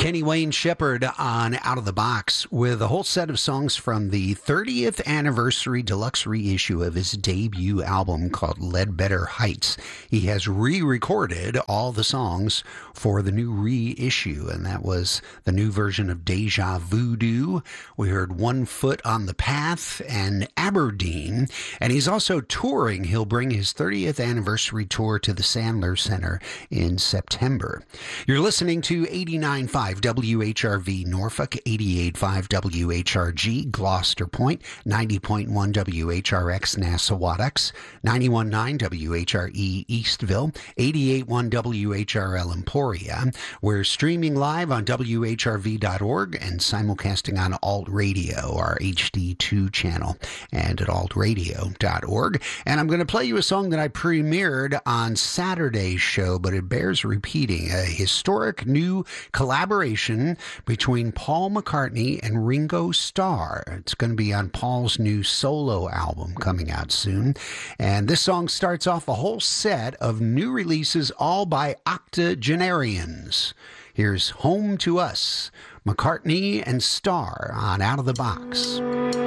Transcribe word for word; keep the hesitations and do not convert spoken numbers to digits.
Kenny Wayne Shepherd on Out of the Box with a whole set of songs from the thirtieth anniversary deluxe reissue of his debut album called Ledbetter Heights. He has re-recorded all the songs for the new reissue, and that was the new version of Deja Voodoo. We heard One Foot on the Path and Aberdeen, and he's also touring. He'll bring his thirtieth anniversary tour to the Sandler Center in September. You're listening to eighty-nine point five W H R V Norfolk, eighty-eight point five W H R G Gloucester Point, ninety point one W H R X Nassawadox, ninety-one point nine W H R E Eastville, eighty-eight point one W H R L Emporia. We're streaming live on W H R V dot org and simulcasting on Alt Radio, our H D two channel, and at alt radio dot org. And I'm going to play you a song that I premiered on Saturday's show, but it bears repeating. A historic new collaboration between Paul McCartney and Ringo Starr. It's going to be on Paul's new solo album coming out soon. And this song starts off a whole set of new releases, all by octogenarians. Here's Home to Us, McCartney and Starr on Out of the Box.